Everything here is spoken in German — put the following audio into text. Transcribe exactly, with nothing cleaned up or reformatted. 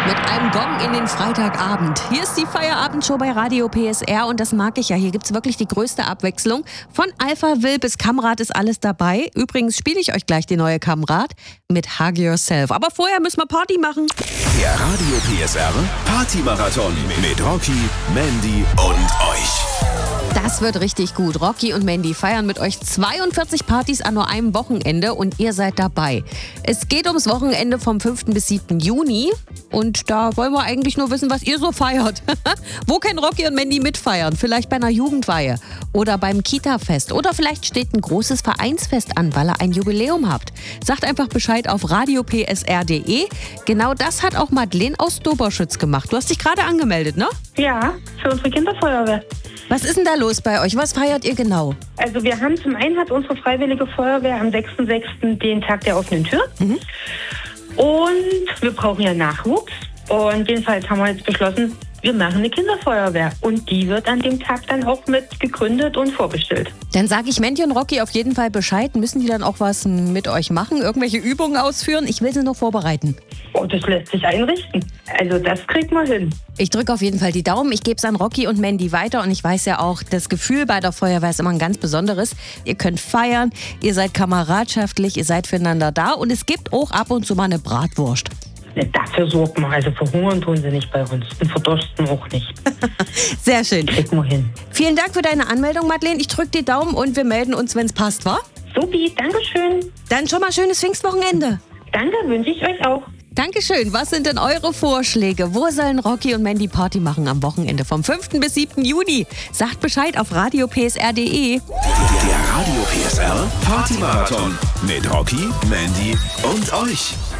Mit einem Gong in den Freitagabend. Hier ist die Feierabendshow bei Radio P S R und das mag ich ja. Hier gibt's wirklich die größte Abwechslung. Von Alpha Will bis Kamrat ist alles dabei. Übrigens spiele ich euch gleich die neue Kamrat mit Hug Yourself. Aber vorher müssen wir Party machen. Der Radio P S R Party-Marathon mit Rocky, Mandy und euch. Das wird richtig gut. Rocky und Mandy feiern mit euch zweiundvierzig Partys an nur einem Wochenende und ihr seid dabei. Es geht ums Wochenende vom fünften bis siebten Juni und da wollen wir eigentlich nur wissen, was ihr so feiert. Wo können Rocky und Mandy mitfeiern? Vielleicht bei einer Jugendweihe oder beim Kita-Fest oder vielleicht steht ein großes Vereinsfest an, weil ihr ein Jubiläum habt. Sagt einfach Bescheid auf radio p s r punkt d e. Genau das hat auch Madeleine aus Doberschütz gemacht. Du hast dich gerade angemeldet, ne? Ja, für unsere Kinderfeuerwehr. Was ist denn da los bei euch? Was feiert ihr genau? Also wir haben zum einen hat unsere Freiwillige Feuerwehr am sechsten sechsten den Tag der offenen Tür. Mhm. Und wir brauchen ja Nachwuchs. Und jedenfalls haben wir jetzt beschlossen, wir machen eine Kinderfeuerwehr. Und die wird an dem Tag dann auch mit gegründet und vorgestellt. Dann sage ich Mandy und Rocky auf jeden Fall Bescheid. Müssen die dann auch was mit euch machen? Irgendwelche Übungen ausführen? Ich will sie noch vorbereiten. Oh, das lässt sich einrichten. Also das kriegt man hin. Ich drücke auf jeden Fall die Daumen. Ich gebe es an Rocky und Mandy weiter. Und ich weiß ja auch, das Gefühl bei der Feuerwehr ist immer ein ganz besonderes. Ihr könnt feiern, ihr seid kameradschaftlich, ihr seid füreinander da. Und es gibt auch ab und zu mal eine Bratwurst. Dafür sorgt man. Also verhungern tun sie nicht bei uns. Und verdursten auch nicht. Sehr schön. Kriegen wir hin. Vielen Dank für deine Anmeldung, Madeleine. Ich drücke die Daumen und wir melden uns, wenn es passt, wa? Supi, Dankeschön. Dann schon mal schönes Pfingstwochenende. Danke, wünsche ich euch auch. Dankeschön. Was sind denn eure Vorschläge? Wo sollen Rocky und Mandy Party machen am Wochenende vom fünften bis siebten Juni? Sagt Bescheid auf radio p s r punkt d e. Der Radio P S R Party-Marathon mit Rocky, Mandy und euch.